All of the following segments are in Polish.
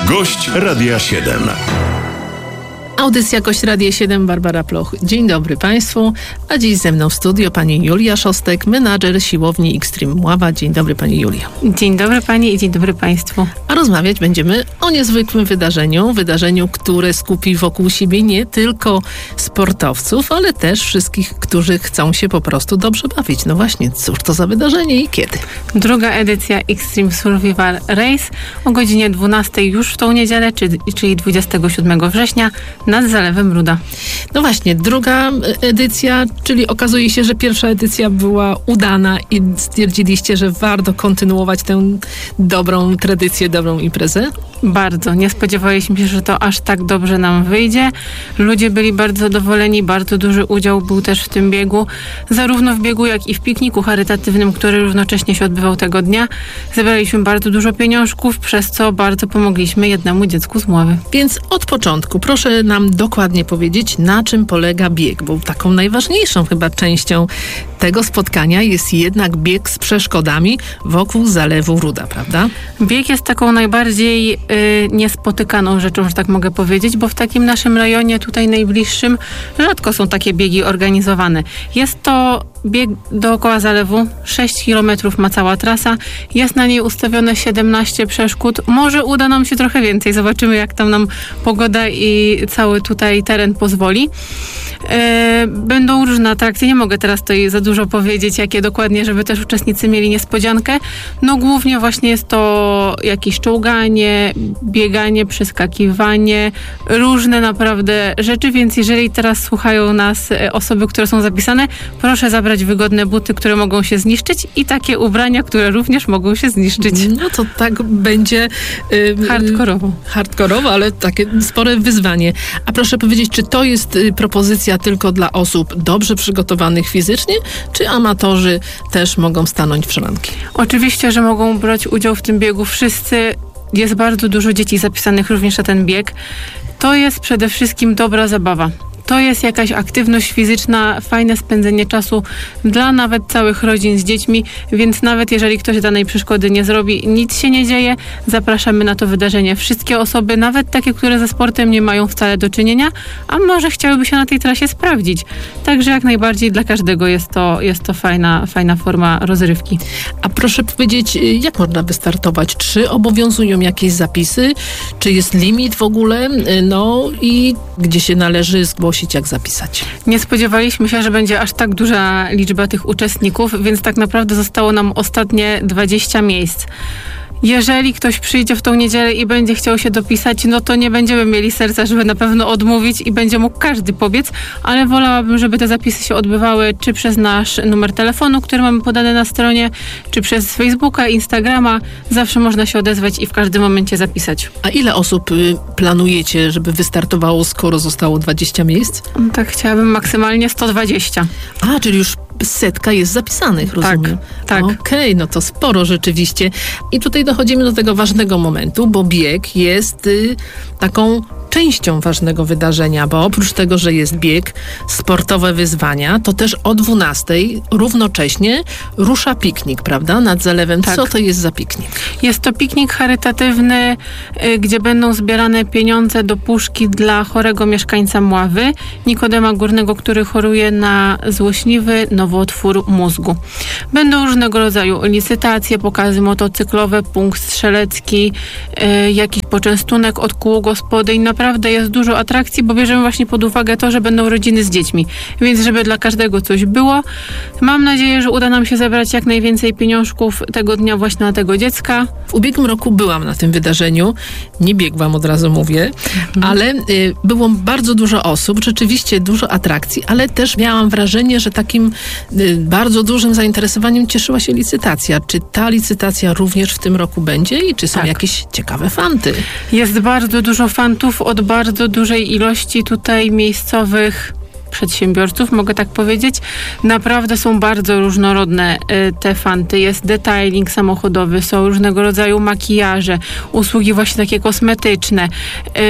Gość Radia 7. Audycja Gość Radia 7, Barbara Ploch. Dzień dobry Państwu, a dziś ze mną w studio pani Julia Szostek, menadżer siłowni Extreme Mława. Dzień dobry pani Julia. Dzień dobry pani i dzień dobry Państwu. A rozmawiać będziemy o niezwykłym wydarzeniu, które skupi wokół siebie nie tylko sportowców, ale też wszystkich, którzy chcą się po prostu dobrze bawić. No właśnie, cóż to za wydarzenie i kiedy? Druga edycja Extreme Survival Race o godzinie 12 już w tą niedzielę, czyli 27 września nad Zalewem Ruda. No właśnie, druga edycja, czyli okazuje się, że pierwsza edycja była udana i stwierdziliście, że warto kontynuować tę dobrą tradycję, dobrą imprezę? Bardzo. Nie spodziewaliśmy się, że to aż tak dobrze nam wyjdzie. Ludzie byli bardzo zadowoleni, bardzo duży udział był też w tym biegu. Zarówno w biegu, jak i w pikniku charytatywnym, który równocześnie się odbywał tego dnia. Zebraliśmy bardzo dużo pieniążków, przez co bardzo pomogliśmy jednemu dziecku z Mławy. Więc od początku proszę nam dokładnie powiedzieć, na czym polega bieg, bo taką najważniejszą chyba częścią tego spotkania jest jednak bieg z przeszkodami wokół Zalewu Ruda, prawda? Bieg jest taką najbardziej niespotykaną rzeczą, że tak mogę powiedzieć, bo w takim naszym rejonie tutaj najbliższym rzadko są takie biegi organizowane. Jest to bieg dookoła zalewu, 6 km ma cała trasa, jest na niej ustawione 17 przeszkód. Może uda nam się trochę więcej, zobaczymy jak tam nam pogoda i cały tutaj teren pozwoli. Będą różne atrakcje, nie mogę teraz tutaj za dużo powiedzieć, jakie dokładnie, żeby też uczestnicy mieli niespodziankę. No głównie właśnie jest to jakieś czołganie, bieganie, przeskakiwanie, różne naprawdę rzeczy, więc jeżeli teraz słuchają nas osoby, które są zapisane, proszę zabrać wygodne buty, które mogą się zniszczyć i takie ubrania, które również mogą się zniszczyć. No to tak będzie hardkorowo, ale takie spore wyzwanie. A proszę powiedzieć, czy to jest propozycja tylko dla osób dobrze przygotowanych fizycznie, czy amatorzy też mogą stanąć w szranki? Oczywiście, że mogą brać udział w tym biegu wszyscy. Jest bardzo dużo dzieci zapisanych również na ten bieg. To jest przede wszystkim dobra zabawa. To jest jakaś aktywność fizyczna, fajne spędzenie czasu dla nawet całych rodzin z dziećmi, więc nawet jeżeli ktoś danej przeszkody nie zrobi, nic się nie dzieje. Zapraszamy na to wydarzenie wszystkie osoby, nawet takie, które ze sportem nie mają wcale do czynienia, a może chciałyby się na tej trasie sprawdzić. Także jak najbardziej dla każdego jest to fajna forma rozrywki. A proszę powiedzieć, jak można wystartować? Czy obowiązują jakieś zapisy? Czy jest limit w ogóle? No i gdzie się należy zgłosić? Jak zapisać? Nie spodziewaliśmy się, że będzie aż tak duża liczba tych uczestników, więc tak naprawdę zostało nam ostatnie 20 miejsc. Jeżeli ktoś przyjdzie w tą niedzielę i będzie chciał się dopisać, no to nie będziemy mieli serca, żeby na pewno odmówić i będzie mógł każdy pobiec, ale wolałabym, żeby te zapisy się odbywały czy przez nasz numer telefonu, który mamy podany na stronie, czy przez Facebooka, Instagrama. Zawsze można się odezwać i w każdym momencie zapisać. A ile osób planujecie, żeby wystartowało, skoro zostało 20 miejsc? Tak, chciałabym maksymalnie 120. A, czyli już 100 jest zapisanych, rozumiem. Tak. Okej, no to sporo rzeczywiście. I tutaj dochodzimy do tego ważnego momentu, bo bieg jest taką częścią ważnego wydarzenia, bo oprócz tego, że jest bieg, sportowe wyzwania, to też o 12:00 równocześnie rusza piknik, prawda? Nad zalewem. Tak. Co to jest za piknik? Jest to piknik charytatywny, gdzie będą zbierane pieniądze do puszki dla chorego mieszkańca Mławy, Nikodema Górnego, który choruje na złośliwy nowotwór mózgu. Będą różnego rodzaju licytacje, pokazy motocyklowe, punkt strzelecki, jakiś poczęstunek od kół gospodyń. Naprawdę jest dużo atrakcji, bo bierzemy właśnie pod uwagę to, że będą rodziny z dziećmi. Więc żeby dla każdego coś było. Mam nadzieję, że uda nam się zebrać jak najwięcej pieniążków tego dnia właśnie na tego dziecka. W ubiegłym roku byłam na tym wydarzeniu. Nie biegłam, od razu mówię, ale było bardzo dużo osób, rzeczywiście dużo atrakcji, ale też miałam wrażenie, że takim bardzo dużym zainteresowaniem cieszyła się licytacja. Czy ta licytacja również w tym roku będzie i czy są jakieś ciekawe fanty? Jest bardzo dużo fantów od bardzo dużej ilości tutaj miejscowych przedsiębiorców, mogę tak powiedzieć. Naprawdę są bardzo różnorodne te fanty. Jest detailing samochodowy, są różnego rodzaju makijaże, usługi właśnie takie kosmetyczne.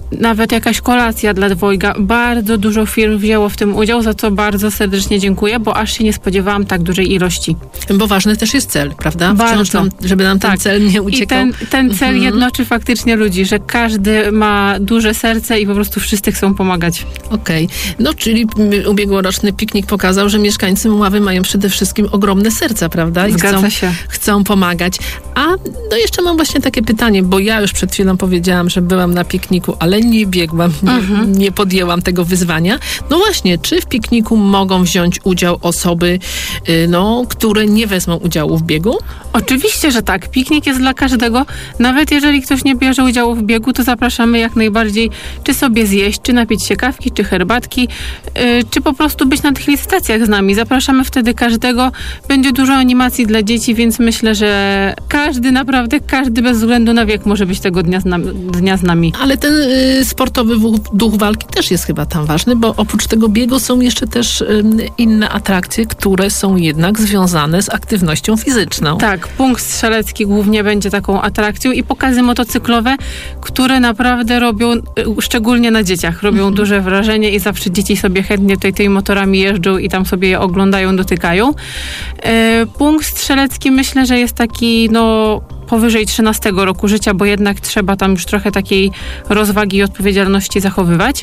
nawet jakaś kolacja dla dwojga. Bardzo dużo firm wzięło w tym udział, za co bardzo serdecznie dziękuję, bo aż się nie spodziewałam tak dużej ilości. Bo ważny też jest cel, prawda? Bardzo. Żeby nam ten cel nie uciekał. I ten cel jednoczy faktycznie ludzi, że każdy ma duże serce i po prostu wszyscy chcą pomagać. Okej. No, czyli ubiegłoroczny piknik pokazał, że mieszkańcy Mławy mają przede wszystkim ogromne serca, prawda? I chcą pomagać. A no jeszcze mam właśnie takie pytanie, bo ja już przed chwilą powiedziałam, że byłam na pikniku, ale nie biegłam, nie podjęłam tego wyzwania. No właśnie, czy w pikniku mogą wziąć udział osoby, które nie wezmą udziału w biegu? Oczywiście, że tak. Piknik jest dla każdego. Nawet jeżeli ktoś nie bierze udziału w biegu, to zapraszamy jak najbardziej, czy sobie zjeść, czy napić się kawki, czy herbatki, czy po prostu być na tych licytacjach z nami. Zapraszamy wtedy każdego. Będzie dużo animacji dla dzieci, więc myślę, że naprawdę każdy bez względu na wiek może być tego dnia z nami. Ale ten sportowy duch walki też jest chyba tam ważny, bo oprócz tego biegu są jeszcze też inne atrakcje, które są jednak związane z aktywnością fizyczną. Tak, punkt strzelecki głównie będzie taką atrakcją i pokazy motocyklowe, które naprawdę robią, szczególnie na dzieciach, robią duże wrażenie i zawsze dzieci sobie chętnie tutaj tymi motorami jeżdżą i tam sobie je oglądają, dotykają. Punkt strzelecki myślę, że jest taki powyżej 13 roku życia, bo jednak trzeba tam już trochę takiej rozwagi i odpowiedzialności zachowywać.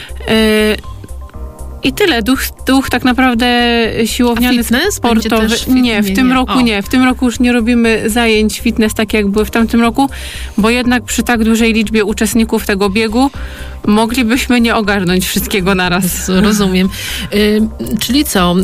I tyle. Duch tak naprawdę siłowniany, sportowy. Nie, w tym roku nie. W tym roku już nie robimy zajęć fitness tak jak były w tamtym roku, bo jednak przy tak dużej liczbie uczestników tego biegu moglibyśmy nie ogarnąć wszystkiego naraz. Rozumiem. Czyli co?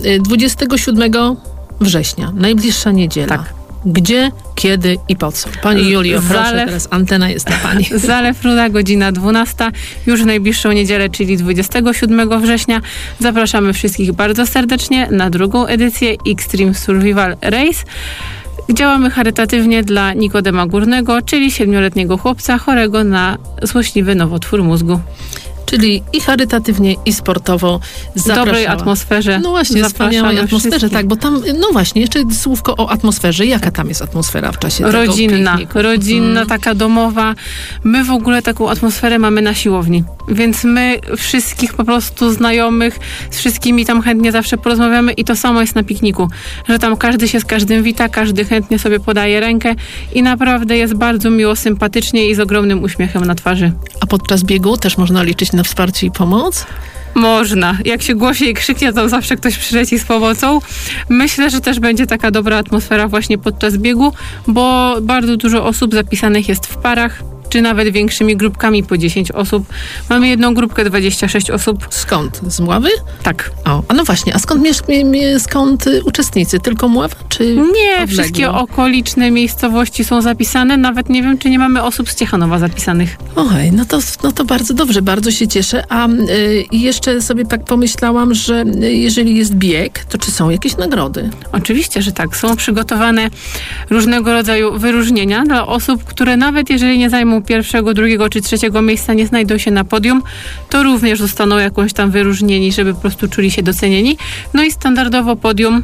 27 września, najbliższa niedziela. Tak. Gdzie, kiedy i po co? Pani Julio, proszę, teraz antena jest na pani. Zalew Ruda, godzina 12. Już w najbliższą niedzielę, czyli 27 września. Zapraszamy wszystkich bardzo serdecznie na drugą edycję Extreme Survival Race. Działamy charytatywnie dla Nikodema Górnego, czyli 7-letniego chłopca chorego na złośliwy nowotwór mózgu. Czyli i charytatywnie, i sportowo zapraszała. Dobrej atmosferze. No właśnie, wspaniałej atmosferze, wszystkich. Tak, bo tam, no właśnie, jeszcze słówko o atmosferze. Jaka tam jest atmosfera w czasie tego pikniku? Rodzinna, taka domowa. My w ogóle taką atmosferę mamy na siłowni, więc my wszystkich po prostu znajomych, z wszystkimi tam chętnie zawsze porozmawiamy i to samo jest na pikniku, że tam każdy się z każdym wita, każdy chętnie sobie podaje rękę i naprawdę jest bardzo miło, sympatycznie i z ogromnym uśmiechem na twarzy. A podczas biegu też można liczyć na wsparcie i pomoc? Można. Jak się głosi i krzyknie, to zawsze ktoś przyleci z pomocą. Myślę, że też będzie taka dobra atmosfera właśnie podczas biegu, bo bardzo dużo osób zapisanych jest w parach, czy nawet większymi grupkami po 10 osób. Mamy jedną grupkę 26 osób. Skąd? Z Mławy? Tak. A no właśnie, a skąd uczestnicy? Tylko Mława, czy nie, odległe? Wszystkie okoliczne miejscowości są zapisane. Nawet nie wiem, czy nie mamy osób z Ciechanowa zapisanych. Ojej, no to bardzo dobrze, bardzo się cieszę. A jeszcze sobie tak pomyślałam, że jeżeli jest bieg, to czy są jakieś nagrody? Oczywiście, że tak. Są przygotowane różnego rodzaju wyróżnienia dla osób, które nawet jeżeli nie zajmą pierwszego, drugiego czy trzeciego miejsca, nie znajdą się na podium, to również zostaną jakąś tam wyróżnieni, żeby po prostu czuli się docenieni. No i standardowo podium.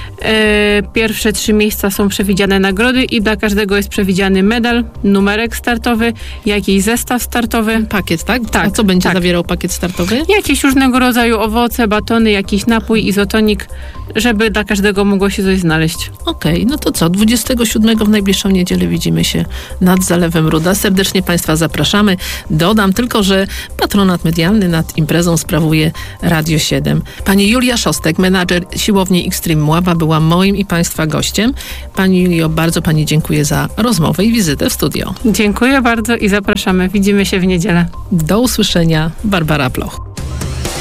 Pierwsze 3 miejsca są przewidziane nagrody i dla każdego jest przewidziany medal, numerek startowy, jakiś zestaw startowy. Pakiet, tak? Tak. A co będzie zawierał pakiet startowy? Jakieś różnego rodzaju owoce, batony, jakiś napój, izotonik, żeby dla każdego mogło się coś znaleźć. Okej, no to co? 27 w najbliższą niedzielę widzimy się nad Zalewem Ruda. Serdecznie Państwa zapraszamy. Dodam tylko, że patronat medialny nad imprezą sprawuje Radio 7. Pani Julia Szostek, menadżer siłowni Extreme Mława, była moim i Państwa gościem. Pani Julio, bardzo Pani dziękuję za rozmowę i wizytę w studio. Dziękuję bardzo i zapraszamy. Widzimy się w niedzielę. Do usłyszenia. Barbara Ploch.